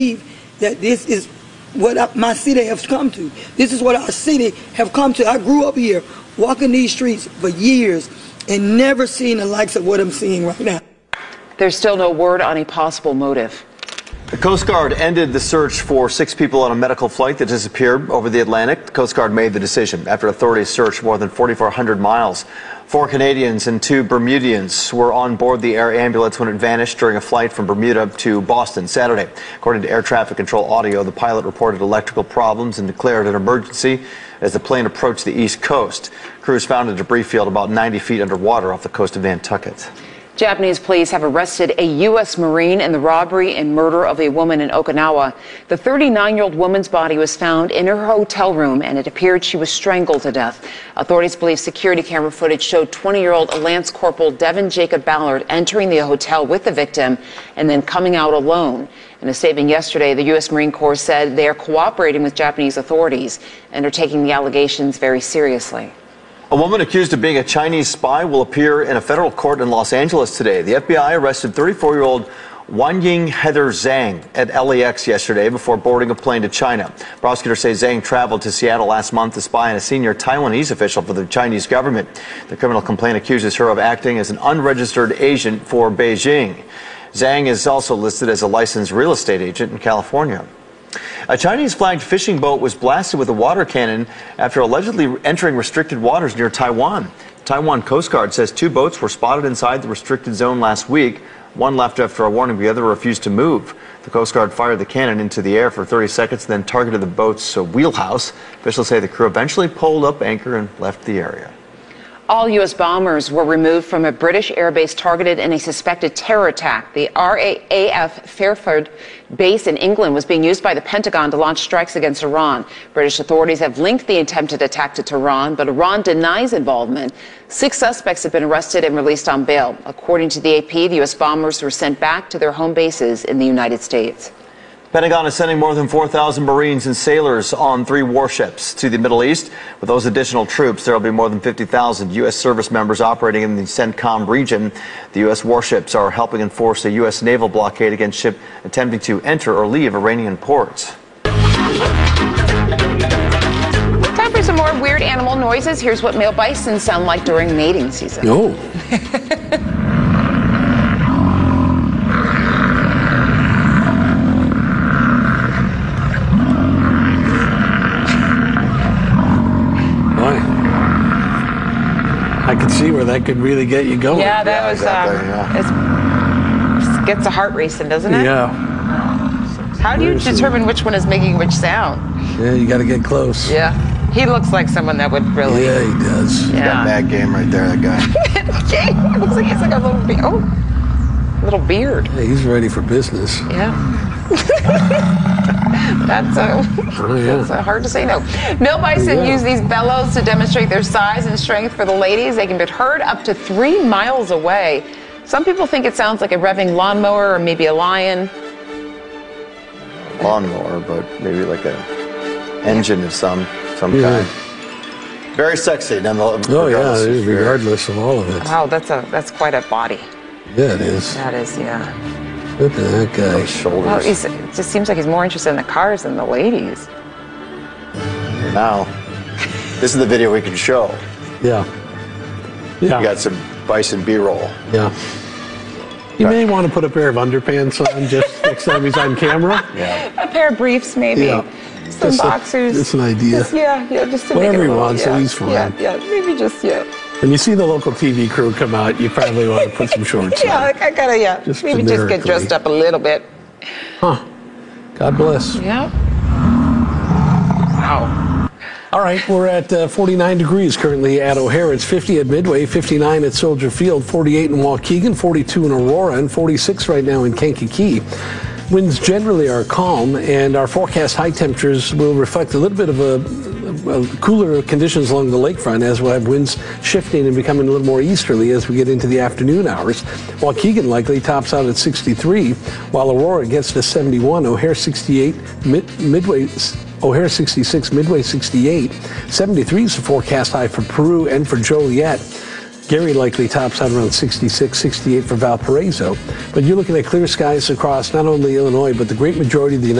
that this is what my city has come to. This is what our city have come to. I grew up here, walking these streets for years, and never seen the likes of what I'm seeing right now. There's still no word on a possible motive. The Coast Guard ended the search for 6 people on a medical flight that disappeared over the Atlantic. The Coast Guard made the decision after authorities searched more than 4,400 miles. 4 Canadians and 2 Bermudians were on board the air ambulance when it vanished during a flight from Bermuda to Boston Saturday. According to air traffic control audio, the pilot reported electrical problems and declared an emergency as the plane approached the East Coast. Crews found a debris field about 90 feet underwater off the coast of Nantucket. Japanese police have arrested a U.S. Marine in the robbery and murder of a woman in Okinawa. The 39-year-old woman's body was found in her hotel room, and it appeared she was strangled to death. Authorities believe security camera footage showed 20-year-old Lance Corporal Devin Jacob Ballard entering the hotel with the victim and then coming out alone. In a statement yesterday, the U.S. Marine Corps said they are cooperating with Japanese authorities and are taking the allegations very seriously. A woman accused of being a Chinese spy will appear in a federal court in Los Angeles today. The FBI arrested 34-year-old Wanying Heather Zhang at LAX yesterday before boarding a plane to China. Prosecutors say Zhang traveled to Seattle last month to spy on a senior Taiwanese official for the Chinese government. The criminal complaint accuses her of acting as an unregistered agent for Beijing. Zhang is also listed as a licensed real estate agent in California. A Chinese-flagged fishing boat was blasted with a water cannon after allegedly entering restricted waters near Taiwan. The Taiwan Coast Guard says 2 boats were spotted inside the restricted zone last week. One left after a warning, the other refused to move. The Coast Guard fired the cannon into the air for 30 seconds, then targeted the boat's wheelhouse. Officials say the crew eventually pulled up anchor and left the area. All U.S. bombers were removed from a British airbase targeted in a suspected terror attack. The RAF Fairford base in England was being used by the Pentagon to launch strikes against Iran. British authorities have linked the attempted attack to Tehran, but Iran denies involvement. 6 suspects have been arrested and released on bail. According to the AP, the U.S. bombers were sent back to their home bases in the United States. Pentagon is sending more than 4,000 Marines and sailors on 3 warships to the Middle East. With those additional troops, there will be more than 50,000 U.S. service members operating in the CENTCOM region. The U.S. warships are helping enforce a U.S. naval blockade against ships attempting to enter or leave Iranian ports. Time for some more weird animal noises. Here's what male bison sound like during mating season. Oh. I could see where that could really get you going. Yeah, that was, it gets a heart racing, doesn't it? Yeah. How do you determine which one is making which sound? Yeah, you got to get close. Yeah. He looks like someone that would really. Yeah, he does. He's got bad game right there, that guy. It looks like he's like a little little beard. Yeah, he's ready for business. Yeah. That's hard to say no. Male bison use these bellows to demonstrate their size and strength for the ladies. They can be heard up to 3 miles away. Some people think it sounds like a revving lawnmower or maybe a lion. Lawnmower, but maybe like a engine of some kind. Very sexy, nonetheless. Oh yeah, regardless of all of it. Wow, that's quite a body. Yeah, it is. That is, yeah. Look at that guy. Those shoulders. Well, it just seems like he's more interested in the cars than the ladies. Now, this is the video we can show. Yeah. Yeah. You got some bison B-roll. Yeah. You may want to put a pair of underpants on just next time he's on camera. Yeah. A pair of briefs, maybe. Yeah. Some boxers. That's an idea. Just to whatever make it he wants, so he's fine. Yeah, maybe just, When you see the local TV crew come out, you probably want to put some shorts on. I gotta, maybe just get dressed up a little bit. Huh. God bless. Yeah. Wow. All right, we're at 49 degrees currently at O'Hare. It's 50 at Midway, 59 at Soldier Field, 48 in Waukegan, 42 in Aurora, and 46 right now in Kankakee. Winds generally are calm, and our forecast high temperatures will reflect a little bit of a cooler conditions along the lakefront as we'll have winds shifting and becoming a little more easterly as we get into the afternoon hours. Waukegan likely tops out at 63, while Aurora gets to 71, O'Hare 68, Midway O'Hare 66, Midway 68. 73 is the forecast high for Peru and for Joliet. Gary likely tops out around 66, 68 for Valparaiso. But you're looking at clear skies across not only Illinois, but the great majority of the United